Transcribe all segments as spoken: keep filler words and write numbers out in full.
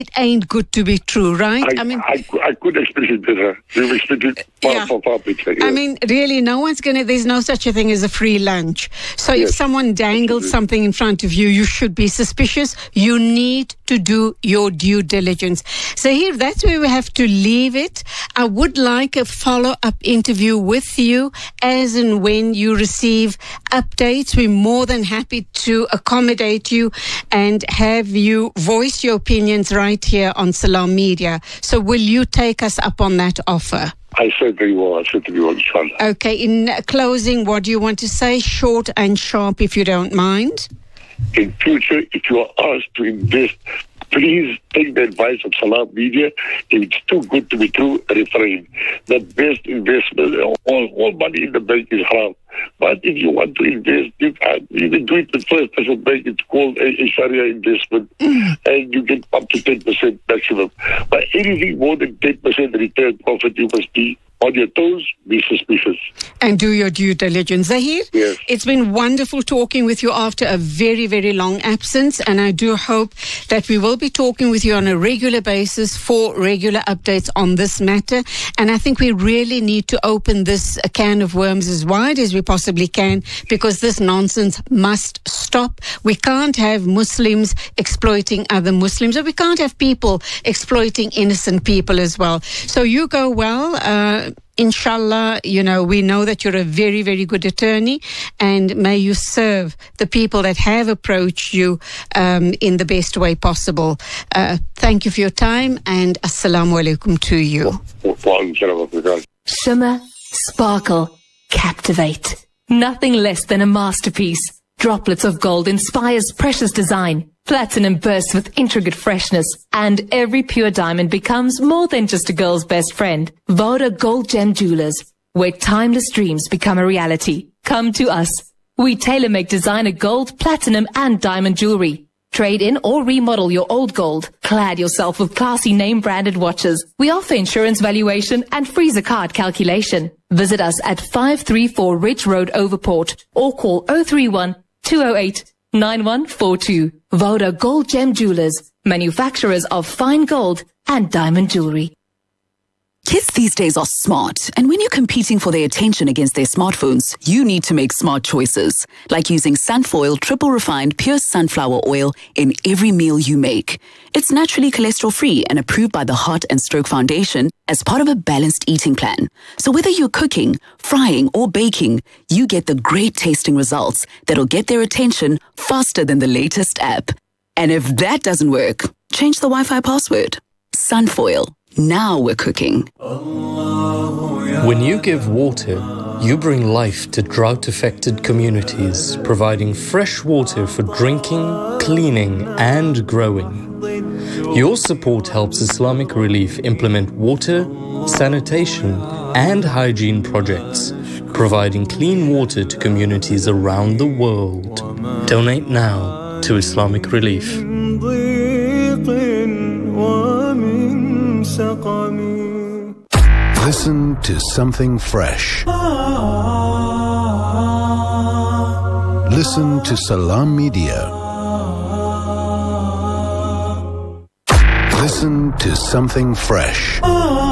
it ain't good to be true, right? I, I mean, I, I could express it better. You've expressed it far, yeah. far, far better. Yeah. I mean, really, no one's going to, there's no such a thing as a free lunch. So yes. if someone dangles Absolutely. something in front of you, you should be suspicious. You need to do your due diligence. So here, that's where we have to leave it. I would like a follow-up interview with you as and when you receive updates. We're more than happy to accommodate you and have you voice your opinions right here on Salam Media. So will you take us up on that offer? I certainly will. I certainly will, inshallah. Okay, in closing, what do you want to say? Short and sharp, if you don't mind. In future, if you are asked to invest, please take the advice of Salam Media. If it's too good to be true, refrain. The best investment, all, all money in the bank is haram. But if you want to invest, you can, you can do it with First National Bank. It's called a, a Sharia investment, mm. and you get up to ten percent maximum. But anything more than ten percent return profit, you must be on your toes, be suspicious. And do your due diligence. Zahir, yes. It's been wonderful talking with you after a very, very long absence, and I do hope that we will be talking with you on a regular basis for regular updates on this matter. And I think we really need to open this can of worms as wide as we possibly can, because this nonsense must stop. We can't have Muslims exploiting other Muslims, or we can't have people exploiting innocent people as well. So you go well. Uh, Inshallah, you know, we know that you're a very, very good attorney, and may you serve the people that have approached you um, in the best way possible. Uh, thank you for your time, and assalamu alaikum to you. Shimmer, sparkle, captivate. Nothing less than a masterpiece. Droplets of gold inspires precious design. Platinum bursts with intricate freshness, and every pure diamond becomes more than just a girl's best friend. Voda Gold Gem Jewelers, where timeless dreams become a reality. Come to us. We tailor-make designer gold, platinum, and diamond jewelry. Trade in or remodel your old gold. Clad yourself with classy name-branded watches. We offer insurance valuation and free zakat calculation. Visit us at five three four Ridge Road, Overport, or call oh three one, two oh eight, nine one four two. Voda Gold Gem Jewelers, manufacturers of fine gold and diamond jewelry. Kids these days are smart, and when you're competing for their attention against their smartphones, you need to make smart choices, like using Sunfoil Triple Refined Pure Sunflower Oil in every meal you make. It's naturally cholesterol-free and approved by the Heart and Stroke Foundation as part of a balanced eating plan. So whether you're cooking, frying, or baking, you get the great tasting results that'll get their attention faster than the latest app. And if that doesn't work, change the Wi-Fi password. Sunfoil. Now we're cooking. When you give water, you bring life to drought-affected communities, providing fresh water for drinking, cleaning, and growing. Your support helps Islamic Relief implement water, sanitation, and hygiene projects, providing clean water to communities around the world. Donate now to Islamic Relief. Listen to something fresh. Listen to Salam Media. Listen to something fresh.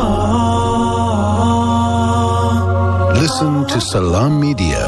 Listen to Salam Media.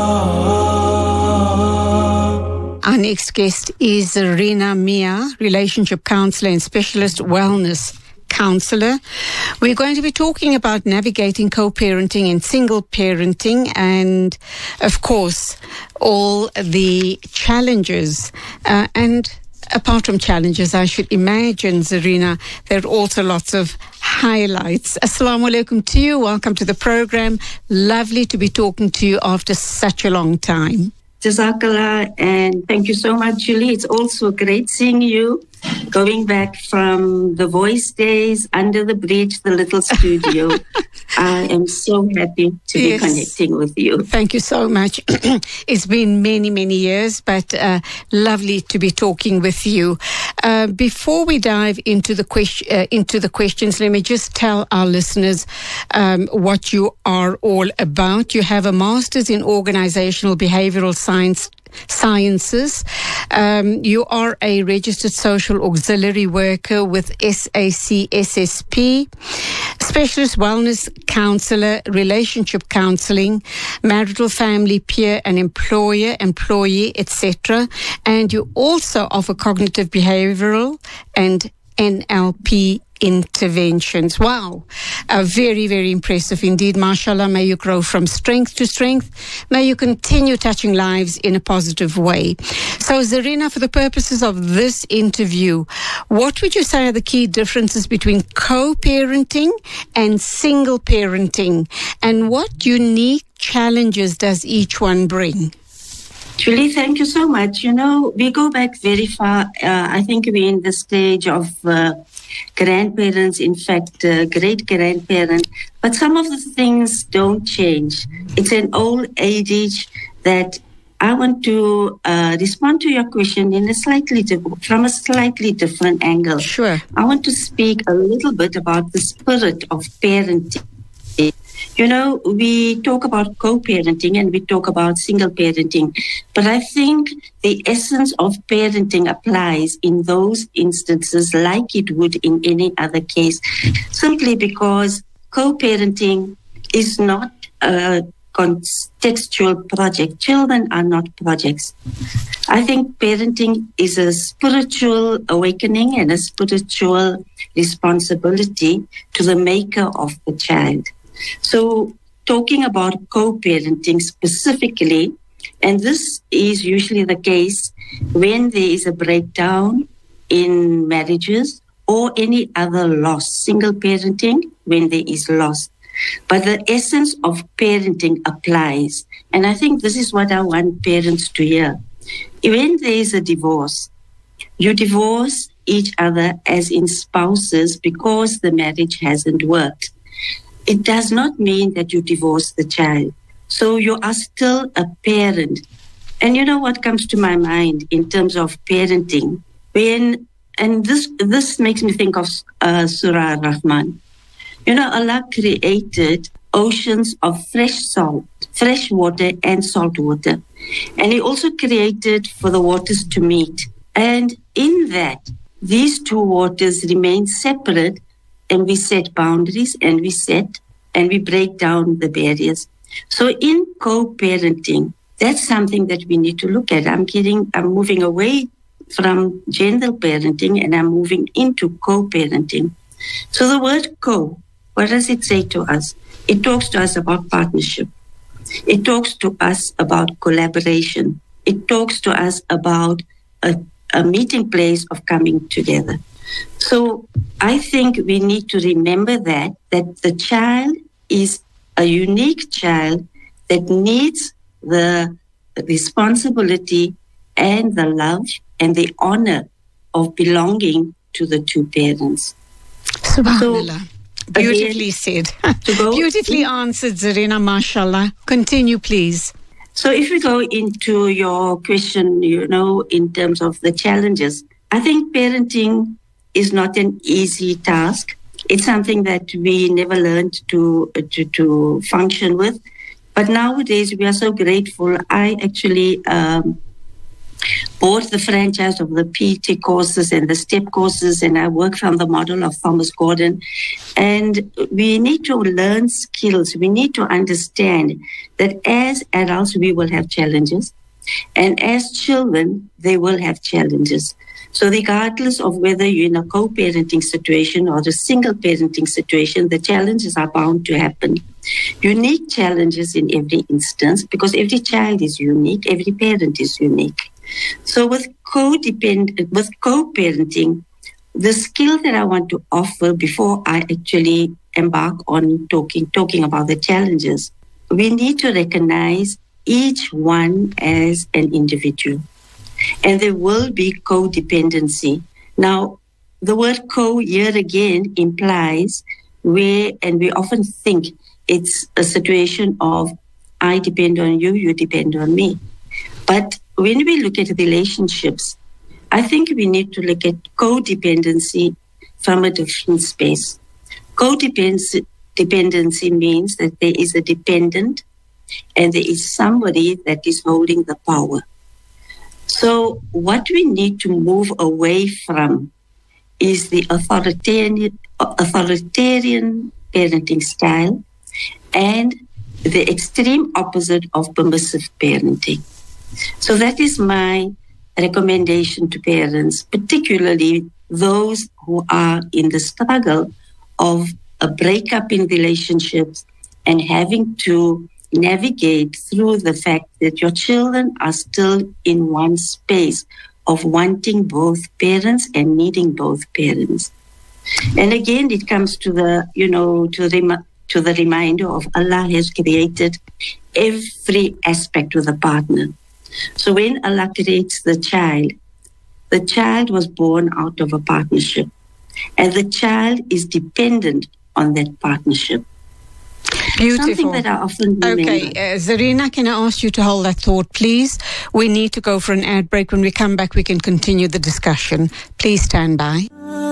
Our next guest is Rina Mia, relationship counselor and specialist wellness counsellor. We're going to be talking about navigating co-parenting and single parenting, and of course all the challenges uh, and apart from challenges, I should imagine, Zarina, there are also lots of highlights. Assalamu alaikum to you. Welcome to the program. Lovely to be talking to you after such a long time. Jazakallah, and thank you so much, Julie. It's also great seeing you, going back from the Voice days, Under the Bridge, the little studio. I am so happy to be yes. connecting with you. Thank you so much. It's been many, many years, but uh, lovely to be talking with you. Uh, before we dive into the question, uh, into the questions, let me just tell our listeners um, what you are all about. You have a master's in organizational behavioral science Sciences. Um, you are a registered social auxiliary worker with S A C S S P, specialist wellness counselor, relationship counseling, marital, family, peer and employer, employee, et cetera. And you also offer cognitive behavioral and N L P interventions. Wow. Uh, very, very impressive indeed. Mashallah, may you grow from strength to strength. May you continue touching lives in a positive way. So, Zarina, for the purposes of this interview, what would you say are the key differences between co-parenting and single parenting? And what unique challenges does each one bring? Julie, thank you so much. You know, we go back very far. Uh, I think we're in the stage of uh, grandparents, in fact, uh, great-grandparent. But some of the things don't change. It's an old adage that I want to uh, respond to your question in a slightly diff- from a slightly different angle. Sure. I want to speak a little bit about the spirit of parenting. You know, we talk about co-parenting and we talk about single parenting, but I think the essence of parenting applies in those instances like it would in any other case, simply because co-parenting is not a contextual project. Children are not projects. I think parenting is a spiritual awakening and a spiritual responsibility to the maker of the child. So talking about co-parenting specifically, and this is usually the case when there is a breakdown in marriages or any other loss, single parenting when there is loss. But the essence of parenting applies. And I think this is what I want parents to hear. When there is a divorce, you divorce each other as in spouses because the marriage hasn't worked. It does not mean that you divorce the child. So you are still a parent. And you know what comes to my mind in terms of parenting? When, and this this makes me think of uh, Surah Ar-Rahman. You know, Allah created oceans of fresh salt, fresh water and salt water. And He also created for the waters to meet. And in that, these two waters remain separate. And we set boundaries and we set and we break down the barriers. So in co-parenting, that's something that we need to look at. I'm getting, I'm moving away from gender parenting and I'm moving into co-parenting. So the word co, what does it say to us? It talks to us about partnership. It talks to us about collaboration. It talks to us about a, a meeting place of coming together. So I think we need to remember that, that the child is a unique child that needs the responsibility and the love and the honor of belonging to the two parents. Subhanallah. So, beautifully again, said. go, Beautifully answered, Zarina, mashallah. Continue, please. So if we go into your question, you know, in terms of the challenges, I think parenting is not an easy task. It's something that we never learned to, to to function with. But nowadays, we are so grateful. I actually um, bought the franchise of the P T courses and the STEP courses, and I work from the model of Thomas Gordon. And we need to learn skills. We need to understand that as adults, we will have challenges. And as children, they will have challenges. So regardless of whether you're in a co-parenting situation or a single parenting situation, the challenges are bound to happen. Unique challenges in every instance, because every child is unique, every parent is unique. So with co-depend, with co-parenting, the skill that I want to offer before I actually embark on talking, talking about the challenges, we need to recognize each one as an individual. And there will be codependency. Now, the word co here again implies where, and we often think it's a situation of I depend on you, you depend on me. But when we look at relationships, I think we need to look at codependency from a different space. Codependency dependency means that there is a dependent and there is somebody that is holding the power. So what we need to move away from is the authoritarian, authoritarian parenting style and the extreme opposite of permissive parenting. So that is my recommendation to parents, particularly those who are in the struggle of a breakup in relationships and having to navigate through the fact that your children are still in one space of wanting both parents and needing both parents. And again, it comes to the, you know, to the, to the reminder of Allah has created every aspect of the partner. So when Allah creates the child, the child was born out of a partnership, and the child is dependent on that partnership. Beautiful. Something that I often remember. Okay, uh, Zarina, can I ask you to hold that thought, please? We need to go for an ad break. When we come back, we can continue the discussion. Please stand by.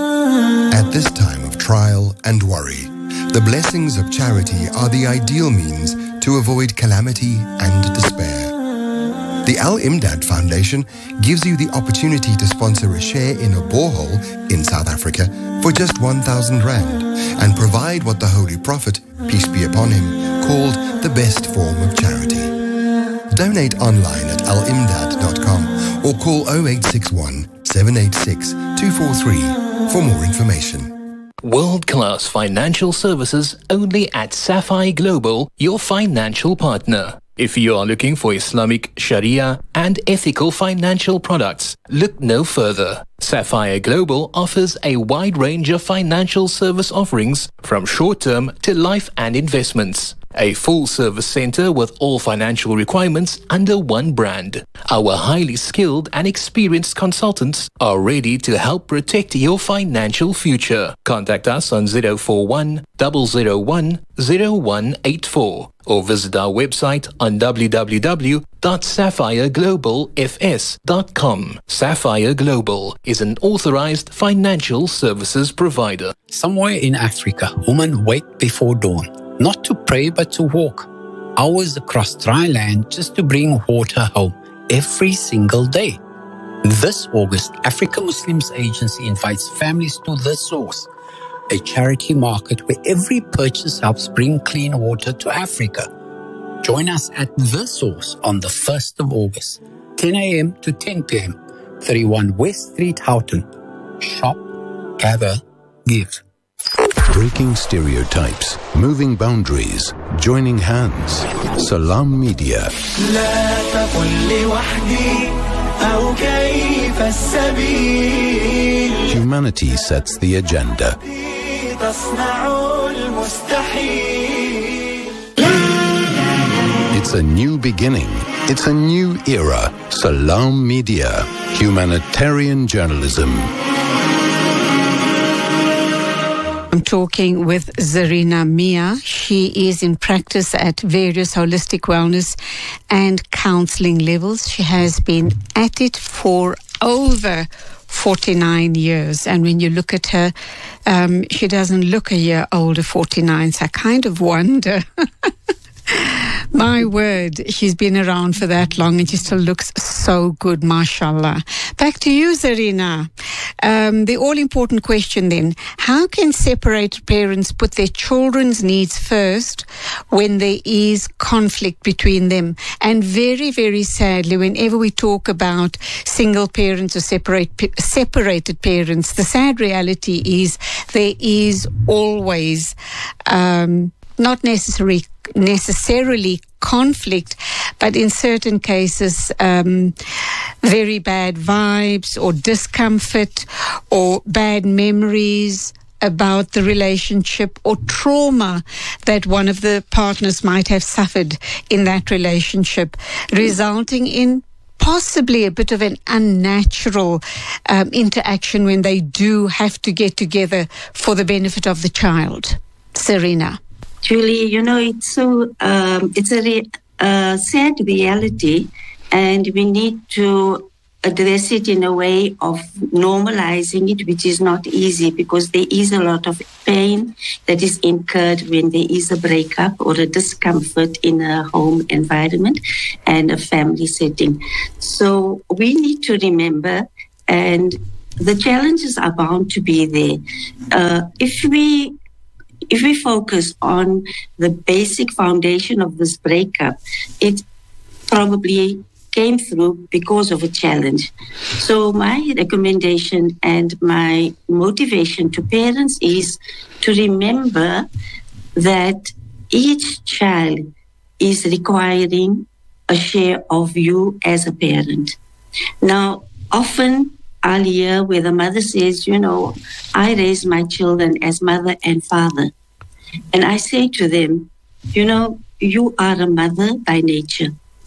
At this time of trial and worry, the blessings of charity are the ideal means to avoid calamity and despair. The Al-Imdad Foundation gives you the opportunity to sponsor a share in a borehole in South Africa for just one thousand rand and provide what the Holy Prophet, peace be upon him, called the best form of charity. Donate online at al imdad dot com or call oh eight six one, seven eight six, two four three for more information. World-class financial services only at Sapphire Global, your financial partner. If you are looking for Islamic, Sharia and ethical financial products, look no further. Sapphire Global offers a wide range of financial service offerings from short-term to life and investments. A full-service center with all financial requirements under one brand. Our highly skilled and experienced consultants are ready to help protect your financial future. Contact us on zero four one, zero zero one, zero one eight four or visit our website on w w w dot sapphire global f s dot com. Sapphire Global is an authorized financial services provider. Somewhere in Africa, women wake before dawn. Not to pray, but to walk. Hours across dry land just to bring water home every single day. This August, Africa Muslims Agency invites families to The Source, a charity market where every purchase helps bring clean water to Africa. Join us at The Source on the first of August, ten a m to ten p m, thirty-one West Street, Houghton. Shop, gather, give. Breaking stereotypes, moving boundaries, joining hands. Salam Media. Humanity sets the agenda. It's a new beginning. It's a new era. Salam Media. Humanitarian journalism. I'm talking with Zarina Mia. She is in practice at various holistic wellness and counseling levels. She has been at it for over forty-nine years. And when you look at her, um, she doesn't look a year older, forty-nine. So I kind of wonder. My word, she's been around for that long and she still looks so good, mashallah. Back to you, Zarina. Um, the all-important question then, how can separated parents put their children's needs first when there is conflict between them? And very, very sadly, whenever we talk about single parents or separate, separated parents, the sad reality is there is always um, not necessarily necessarily conflict, but in certain cases, um, very bad vibes or discomfort or bad memories about the relationship or trauma that one of the partners might have suffered in that relationship, resulting in possibly a bit of an unnatural um, interaction when they do have to get together for the benefit of the child. Zarina. Julie, you know, it's so um, it's a re- uh, sad reality, and we need to address it in a way of normalizing it, which is not easy because there is a lot of pain that is incurred when there is a breakup or a discomfort in a home environment and a family setting. So we need to remember, and the challenges are bound to be there. Uh, if we if we focus on the basic foundation of this breakup, it probably came through because of a challenge. So my recommendation and my motivation to parents is to remember that each child is requiring a share of you as a parent. Now, often I'll hear where the mother says, you know, I raise my children as mother and father. And I say to them, you know, you are a mother by nature.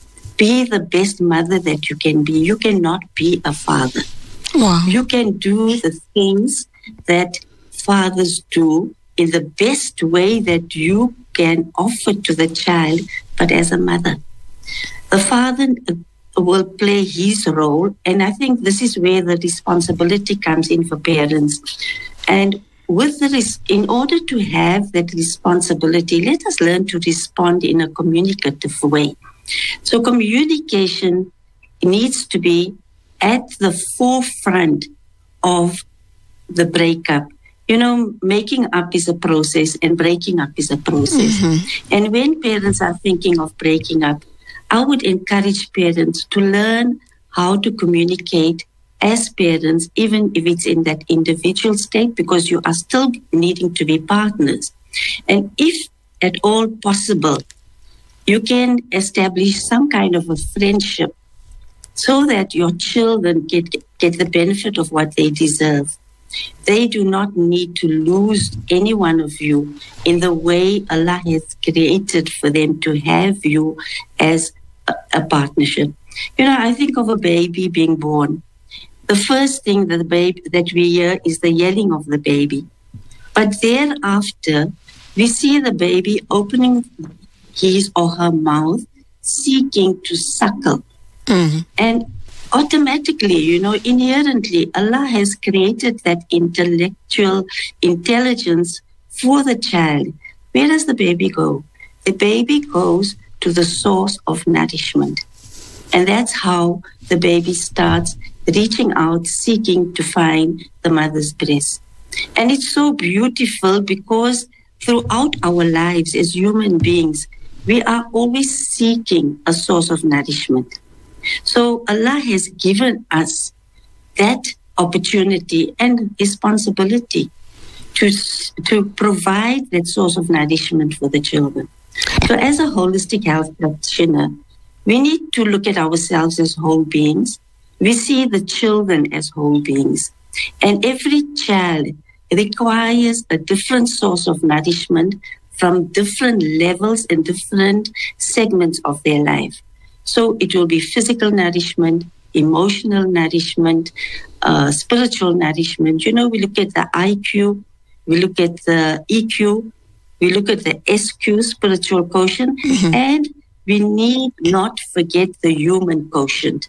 Be the best mother that you can be. You cannot be a father. Wow. You can do the things that fathers do in the best way that you can offer to the child, but as a mother. The father will play his role, and I think this is where the responsibility comes in for parents. And with the res- in order to have that responsibility, let us learn to respond in a communicative way. So communication needs to be at the forefront of the breakup. You know, making up is a process and breaking up is a process. Mm-hmm. And when parents are thinking of breaking up, I would encourage parents to learn how to communicate as parents, even if it's in that individual state, because you are still needing to be partners. And if at all possible, you can establish some kind of a friendship so that your children get, get the benefit of what they deserve. They do not need to lose any one of you in the way Allah has created for them to have you as a, a partnership. You know, I think of a baby being born. The first thing that the baby that we hear is the yelling of the baby. But thereafter, we see the baby opening his or her mouth, seeking to suckle. Mm-hmm. And automatically, you know, inherently, Allah has created that intellectual intelligence for the child. Where does the baby go? The baby goes to the source of nourishment. And that's how the baby starts reaching out, seeking to find the mother's breast. And it's so beautiful because throughout our lives as human beings, we are always seeking a source of nourishment. So Allah has given us that opportunity and responsibility to, to provide that source of nourishment for the children. So as a holistic health practitioner, we need to look at ourselves as whole beings. We see the children as whole beings. And every child requires a different source of nourishment from different levels and different segments of their life. So it will be physical nourishment, emotional nourishment, uh, spiritual nourishment. You know, we look at the I Q, we look at the E Q, we look at the S Q, spiritual quotient, mm-hmm. and we need not forget the human quotient.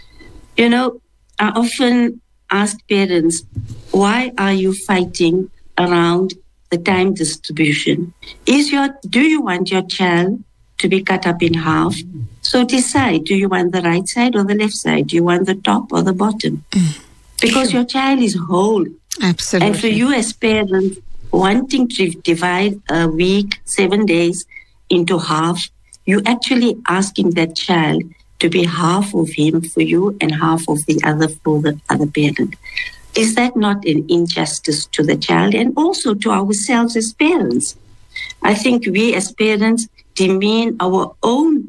You know, I often ask parents, why are you fighting around the time distribution? Is your do you want your child to be cut up in half? So decide, do you want the right side or the left side? Do you want the top or the bottom? Mm. Because sure. Your child is whole. Absolutely. And for you as parents, wanting to divide a week, seven days into half, you're actually asking that child to be half of him for you and half of the other for the other parent. Is that not an injustice to the child and also to ourselves as parents? I think we as parents demean our own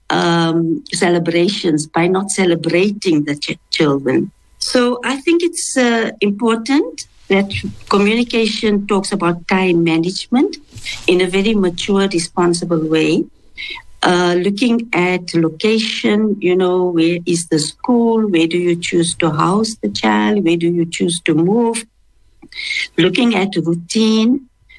um, celebrations by not celebrating the ch- children. So I think it's uh, important that communication talks about time management in a very mature, responsible way. Uh, looking at location, you know, where is the school? Where do you choose to house the child? Where do you choose to move? Looking at routine.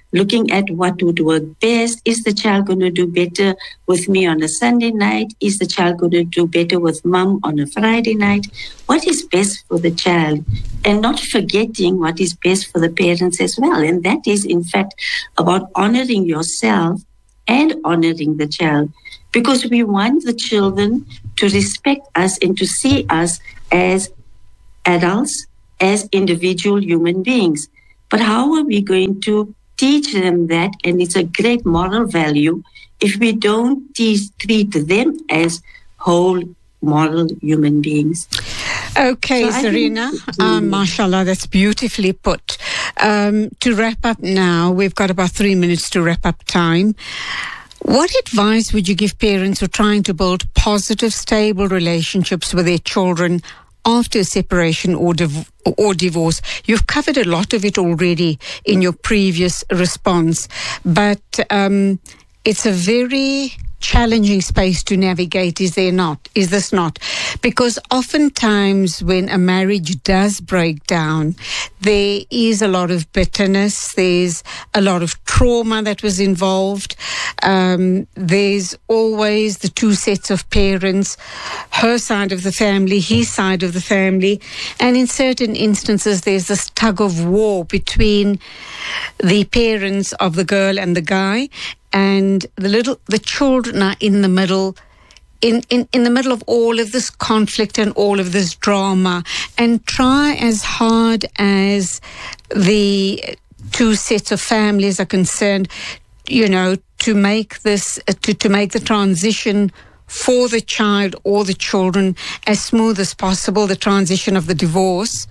looking at what would work best. Is the child going to do better with me on a Sunday night? Is the child going to do better with mom on a Friday night? What is best for the child? And not forgetting what is best for the parents as well. And that is, in fact, about honoring yourself and honoring the child. Because we want the children to respect us and to see us as adults, as individual human beings. But how are we going to teach them that? And it's a great moral value if we don't teach, treat them as whole moral human beings. Okay, so Zarina, think, um, mashallah, that's beautifully put. Um, to wrap up now, we've got about three minutes to wrap up time. What advice would you give parents who are trying to build positive, stable relationships with their children after a separation or, div- or divorce? You've covered a lot of it already in your previous response, but um, it's a very challenging space to navigate, is there not? Is this not? Because oftentimes when a marriage does break down, there is a lot of bitterness, there's a lot of trauma that was involved. Um, there's always the two sets of parents, her side of the family, his side of the family. And in certain instances, there's this tug of war between the parents of the girl and the guy. And the little, the children are in the middle, in, in, in the middle of all of this conflict and all of this drama, and try as hard as the two sets of families are concerned, you know, to make this, uh, to, to make the transition for the child or the children as smooth as possible, the transition of the divorce.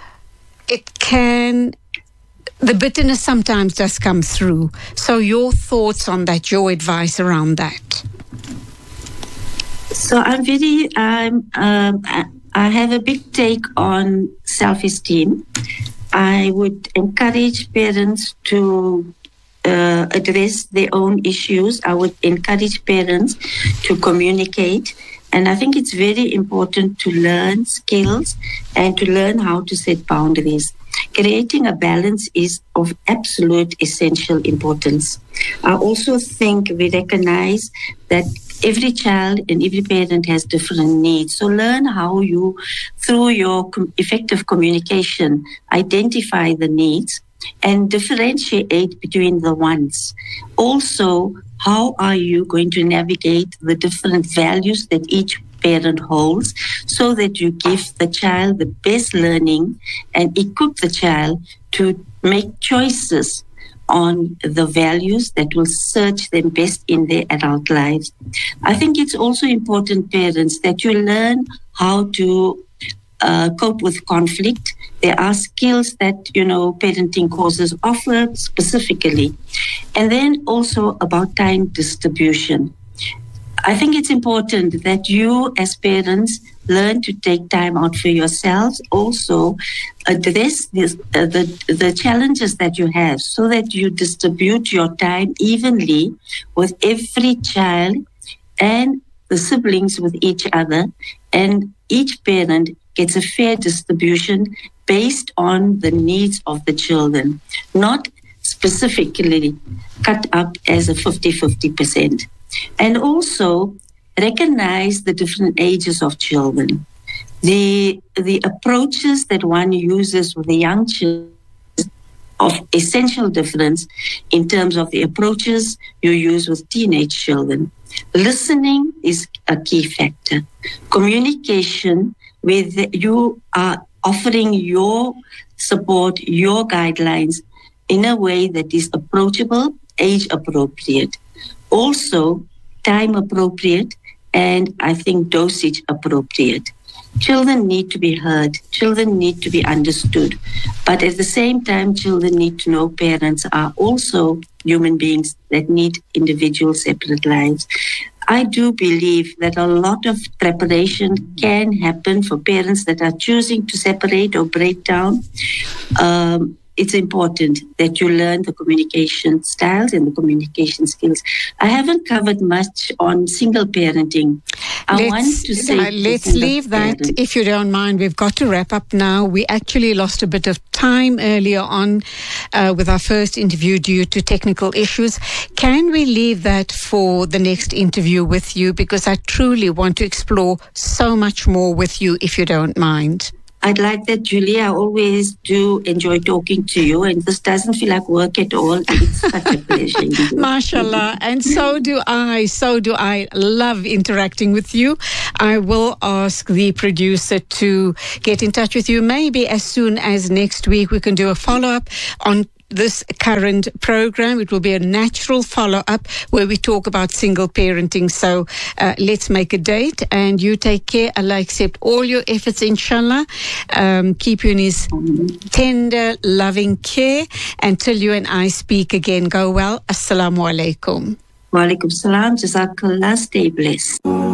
It can... The bitterness sometimes does come through. So your thoughts on that, your advice around that? So I'm very, um, um, I have a big take on self-esteem. I would encourage parents to uh, address their own issues. I would encourage parents to communicate. And I think it's very important to learn skills and to learn how to set boundaries. Creating a balance is of absolute essential importance. I also think we recognize that every child and every parent has different needs. So learn how you, through your com- effective communication, identify the needs and differentiate between the wants. Also, how are you going to navigate the different values that each parent holds so that you give the child the best learning and equip the child to make choices on the values that will serve them best in their adult lives. I think it's also important, parents, that you learn how to uh, cope with conflict. There are skills that, you know, parenting courses offer specifically. And then also about time distribution. I think it's important that you as parents learn to take time out for yourselves, also address this, uh, the, the challenges that you have so that you distribute your time evenly with every child and the siblings with each other, and each parent gets a fair distribution based on the needs of the children, not specifically cut up as a fifty-fifty percent. And also recognize the different ages of children. The, the approaches that one uses with the young children of essential difference in terms of the approaches you use with teenage children. Listening is a key factor. Communication, with you are offering your support, your guidelines in a way that is approachable, age appropriate. Also, time appropriate, and I think dosage appropriate. Children need to be heard. Children need to be understood. But at the same time, children need to know parents are also human beings that need individual separate lives. I do believe that a lot of preparation can happen for parents that are choosing to separate or break down. Um, it's important that you learn the communication styles and the communication skills. I haven't covered much on single parenting. I let's, want to say... Uh, let's leave that, parents. If you don't mind. We've got to wrap up now. We actually lost a bit of time earlier on uh, with our first interview due to technical issues. Can we leave that for the next interview with you? Because I truly want to explore so much more with you, if you don't mind. I'd like that, Julie. I always do enjoy talking to you, and this doesn't feel like work at all. It's such a pleasure. Mashallah. And so do I. So do I. Love interacting with you. I will ask the producer to get in touch with you. Maybe as soon as next week we can do a follow-up on this current program. It will be a natural follow-up where we talk about single parenting. So uh, let's make a date, and you take care. Allah accept all your efforts, inshallah. Um, keep you in his tender, loving care until you and I speak again. Go well. Assalamu alaikum. Wa alaikum salam. Jazakallah. Stay blessed.